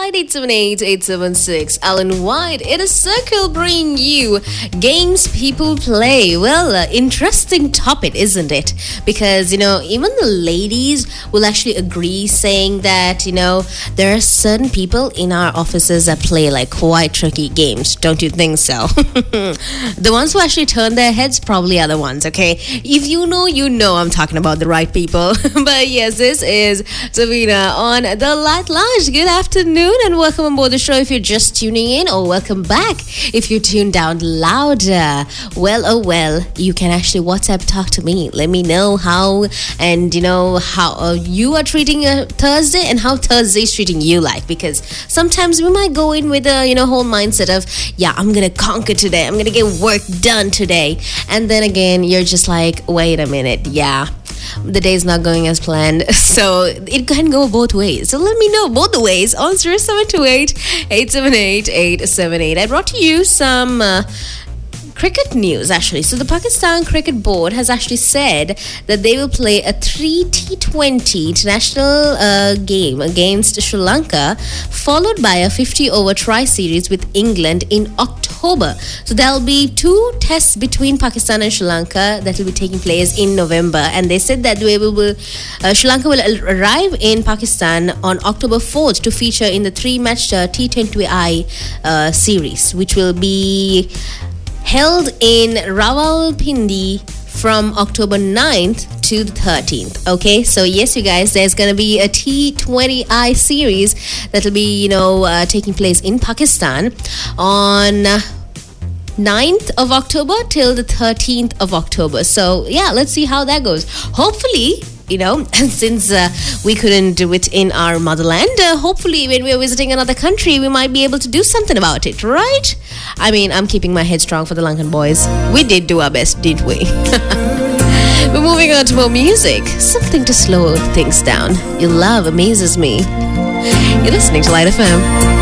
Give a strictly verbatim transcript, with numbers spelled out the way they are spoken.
White, eight seven eight, eight seven six. Alan White, in a circle, bring you games people play. Well, uh, interesting topic, isn't it? Because, you know, even the ladies will actually agree saying that, you know, there are certain people in our offices that play like quite tricky games. Don't you think so? The ones who actually turn their heads probably are the ones, okay? If you know, you know I'm talking about the right people. But yes, this is Davina on The Light Lounge. Good afternoon and welcome on board the show if you're just tuning in, or welcome back if you tuned down louder. Well, oh well, you can actually WhatsApp talk to me. Let me know how and, you know, how uh, you are treating a Thursday and how Thursday is treating you like. Because sometimes we might go in with a, you know, whole mindset of, yeah, I'm going to conquer today. I'm going to get work done today. And then again, you're just like, wait a minute. Yeah, the day's not going as planned. So it can go both ways. So let me know both the ways on zero seven two eight, eight seven eight, eight seven eight. I brought to you some uh, cricket news, actually. So the Pakistan Cricket Board has actually said that they will play a three T twenty international uh, game against Sri Lanka, followed by a fifty over tri-series with England in October. So there'll be two tests between Pakistan and Sri Lanka that will be taking place in November. And they said that they will, uh, Sri Lanka will arrive in Pakistan on October fourth to feature in the three-match uh, T twenty I uh, series, which will be held in Rawalpindi from October ninth to the thirteenth. Okay, so yes, you guys, there's going to be a T twenty I series that will be, you know, uh, taking place in Pakistan on uh, ninth of October till the thirteenth of October. So yeah, let's see how that goes. Hopefully, you know, since uh, we couldn't do it in our motherland, uh, hopefully when we're visiting another country, we might be able to do something about it, right? I mean, I'm keeping my head strong for the Lankan boys. We did do our best, didn't we? We're moving on to more music. Something to slow things down. Your love amazes me. You're listening to Light F M.